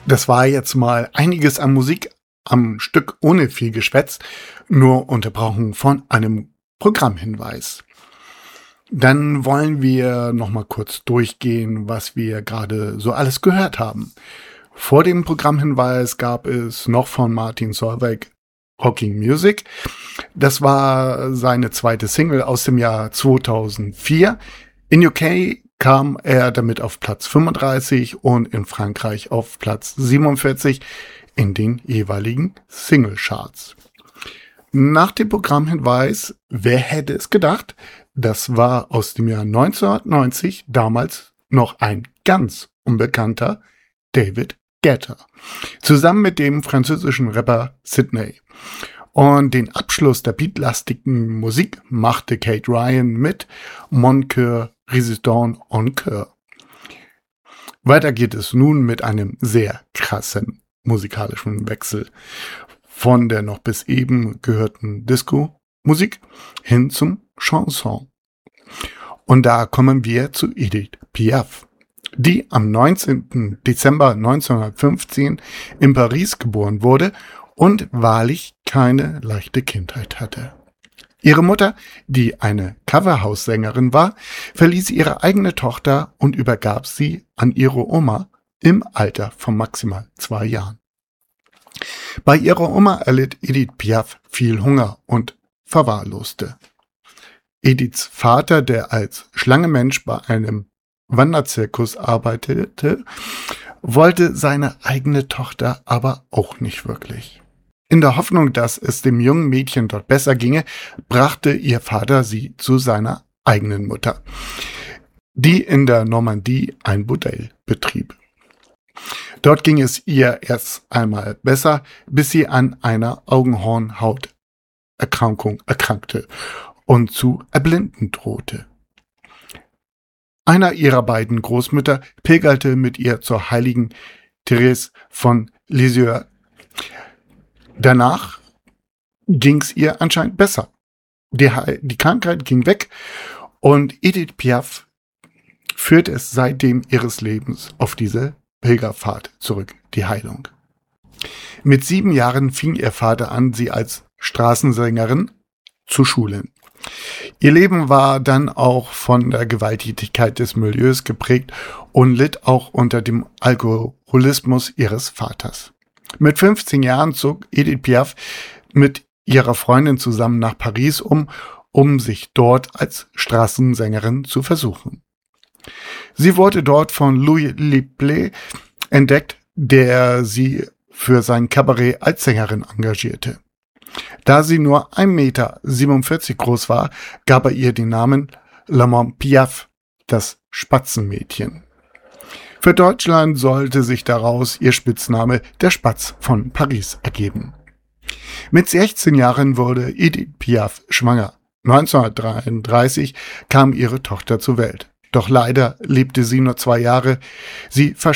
Das war jetzt mal einiges an Musik am Stück ohne viel Geschwätz, nur unterbrochen von einem Programmhinweis. Dann wollen wir noch mal kurz durchgehen, was wir gerade so alles gehört haben. Vor dem Programmhinweis gab es noch von Martin Solveig Rocking Music. Das war seine zweite Single aus dem Jahr 2004. In UK kam er damit auf Platz 35 und in Frankreich auf Platz 47 in den jeweiligen Singlecharts. Nach dem Programmhinweis, wer hätte es gedacht, das war aus dem Jahr 1990, damals noch ein ganz unbekannter David Guetta, zusammen mit dem französischen Rapper Sydney. Und den Abschluss der beatlastigen Musik machte Kate Ryan mit Mon Cœur Résistant en Chœur. Weiter geht es nun mit einem sehr krassen musikalischen Wechsel von der noch bis eben gehörten Disco-Musik hin zum Chanson. Und da kommen wir zu Edith Piaf, die am 19. Dezember 1915 in Paris geboren wurde und wahrlich keine leichte Kindheit hatte. Ihre Mutter, die eine Coverhouse-Sängerin war, verließ ihre eigene Tochter und übergab sie an ihre Oma im Alter von maximal 2 Jahren. Bei ihrer Oma erlitt Edith Piaf viel Hunger und verwahrloste. Ediths Vater, der als Schlangenmensch bei einem Wanderzirkus arbeitete, wollte seine eigene Tochter aber auch nicht wirklich. In der Hoffnung, dass es dem jungen Mädchen dort besser ginge, brachte ihr Vater sie zu seiner eigenen Mutter, die in der Normandie ein Bordell betrieb. Dort ging es ihr erst einmal besser, bis sie an einer Augenhornhauterkrankung erkrankte und zu erblinden drohte. Einer ihrer beiden Großmütter pilgerte mit ihr zur heiligen Therese von Lisieux. Danach ging's ihr anscheinend besser. Die Krankheit ging weg und Edith Piaf führte es seitdem ihres Lebens auf diese Pilgerfahrt zurück, die Heilung. Mit 7 Jahren fing ihr Vater an, sie als Straßensängerin zu schulen. Ihr Leben war dann auch von der Gewalttätigkeit des Milieus geprägt und litt auch unter dem Alkoholismus ihres Vaters. Mit 15 Jahren zog Edith Piaf mit ihrer Freundin zusammen nach Paris um sich dort als Straßensängerin zu versuchen. Sie wurde dort von Louis Lipley entdeckt, der sie für sein Kabarett als Sängerin engagierte. Da sie nur 1,47 Meter groß war, gab er ihr den Namen La Mombe Piaf, das Spatzenmädchen. Für Deutschland sollte sich daraus ihr Spitzname der Spatz von Paris ergeben. Mit 16 Jahren wurde Edith Piaf schwanger. 1933 kam ihre Tochter zur Welt. Doch leider lebte sie nur 2 Jahre. Sie